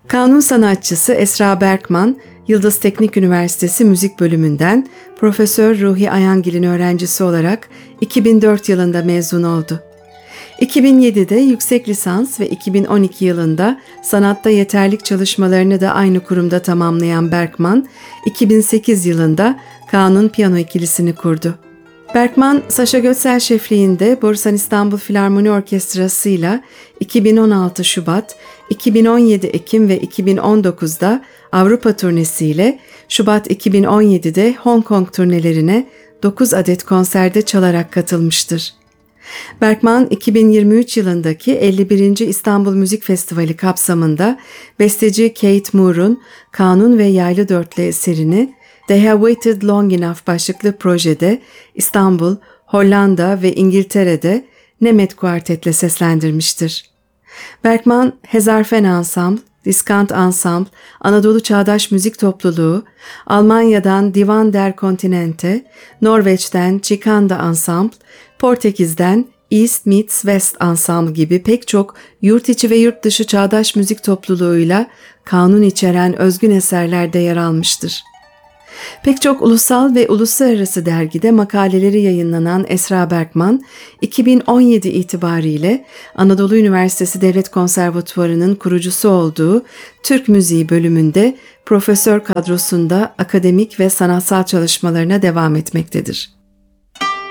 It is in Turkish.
Kanun sanatçısı Esra Berkman, Yıldız Teknik Üniversitesi Müzik Bölümünden Profesör Ruhi Ayangil'in öğrencisi olarak 2004 yılında mezun oldu. 2007'de yüksek lisans ve 2012 yılında sanatta yeterlik çalışmalarını da aynı kurumda tamamlayan Berkman, 2008 yılında Kanun Piyano ikilisini kurdu. Berkman, Saşa Götsel şefliğinde Borusan İstanbul Filarmoni Orkestrası'yla 2016 Şubat, 2017 Ekim ve 2019'da Avrupa turnesiyle Şubat 2017'de Hong Kong turnelerine 9 adet konserde çalarak katılmıştır. Berkman, 2023 yılındaki 51. İstanbul Müzik Festivali kapsamında besteci Kate Moore'un Kanun ve Yaylı Dörtlü eserini They Have Waited Long Enough başlıklı projede İstanbul, Hollanda ve İngiltere'de Nemet Kuartet'le seslendirmiştir. Berkman, Hezarfen Ensemble, Diskant Ensemble, Anadolu Çağdaş Müzik Topluluğu, Almanya'dan Divan der Continente, Norveç'ten Çikanda Ensemble, Portekiz'den East Meets West Ensemble gibi pek çok yurt içi ve yurt dışı çağdaş müzik topluluğuyla kanun içeren özgün eserlerde yer almıştır. Pek çok ulusal ve uluslararası dergide makaleleri yayınlanan Esra Berkman, 2017 itibariyle Anadolu Üniversitesi Devlet Konservatuvarı'nın kurucusu olduğu Türk Müziği bölümünde profesör kadrosunda akademik ve sanatsal çalışmalarına devam etmektedir.